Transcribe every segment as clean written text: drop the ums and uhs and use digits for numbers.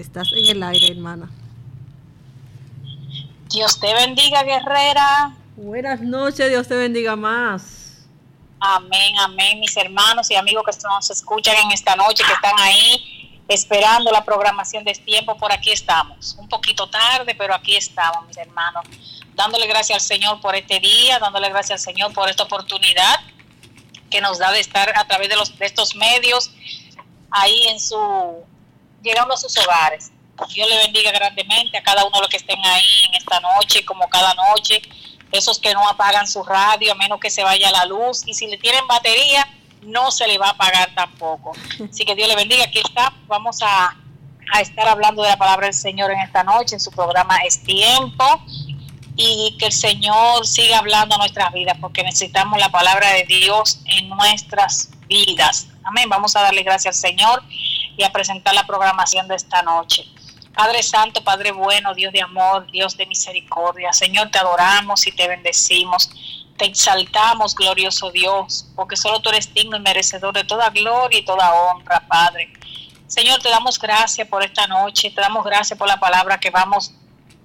Estás en el aire, hermana. Dios te bendiga, guerrera. Buenas noches, Dios te bendiga más. Amén, amén, mis hermanos y amigos que nos escuchan en esta noche, que están ahí esperando la programación de tiempo. Por aquí estamos, un poquito tarde, pero aquí estamos, mis hermanos, dándole gracias al Señor por este día, dándole gracias al Señor por esta oportunidad que nos da de estar a través de estos medios ahí llegando a sus hogares. Dios le bendiga grandemente a cada uno de los que estén ahí en esta noche, como cada noche, esos que no apagan su radio a menos que se vaya la luz, y si le tienen batería no se le va a apagar tampoco. Así que Dios le bendiga. Aquí está, vamos a estar hablando de la palabra del Señor en esta noche, en su programa Es Tiempo, y que el Señor siga hablando a nuestras vidas, porque necesitamos la palabra de Dios en nuestras vidas. Amén. Vamos a darle gracias al Señor y a presentar la programación de esta noche. Padre Santo, Padre bueno, Dios de amor, Dios de misericordia, Señor, te adoramos y te bendecimos, te exaltamos, glorioso Dios, porque solo tú eres digno y merecedor de toda gloria y toda honra, Padre. Señor, te damos gracias por esta noche, te damos gracias por la palabra que vamos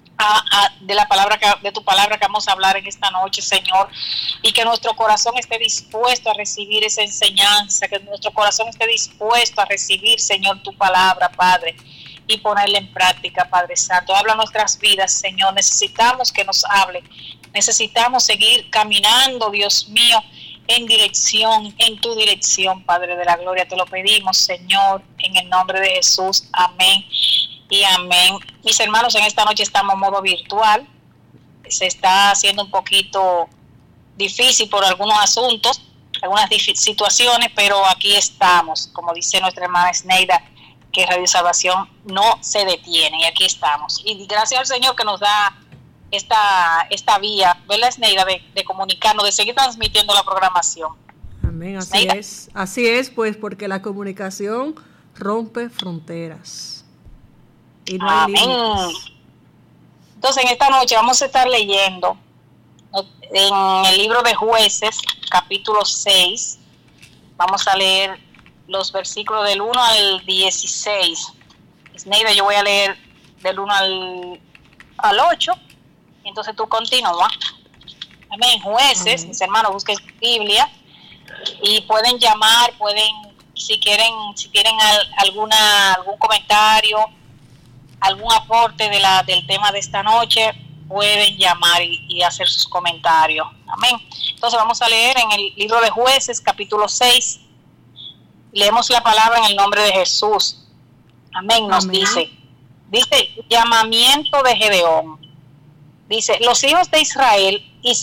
de tu palabra que vamos a hablar en esta noche, Señor, y que nuestro corazón esté dispuesto a recibir esa enseñanza, que nuestro corazón esté dispuesto a recibir, Señor, tu palabra, Padre, y ponerla en práctica, Padre Santo. Habla nuestras vidas, Señor, necesitamos que nos hable, necesitamos seguir caminando, Dios mío, en tu dirección, Padre de la gloria. Te lo pedimos, Señor, en el nombre de Jesús. Amén y amén. Mis hermanos, en esta noche estamos en modo virtual. Se está haciendo un poquito difícil por algunos asuntos, algunas situaciones, pero aquí estamos, como dice nuestra hermana Sneida, que Radio Salvación no se detiene, y aquí estamos. Y gracias al Señor que nos da esta vía, ¿verdad, Sneida?, de comunicarnos, de seguir transmitiendo la programación. Amén, así es, pues, porque la comunicación rompe fronteras. Y no hay límites. Entonces, en esta noche vamos a estar leyendo en el libro de Jueces, capítulo 6. Vamos a leer los versículos del 1 al 16. Sneida, yo voy a leer del 1 al 8. Entonces tú continúa. Amén. Jueces, mis hermanos, busquen su Biblia y pueden llamar, si tienen algún comentario, algún aporte del tema de esta noche, pueden llamar y hacer sus comentarios. Amén. Entonces vamos a leer en el libro de Jueces, capítulo 6. Leemos la palabra en el nombre de Jesús. Amén. Nos dice, llamamiento de Gedeón. Dice, los hijos de Israel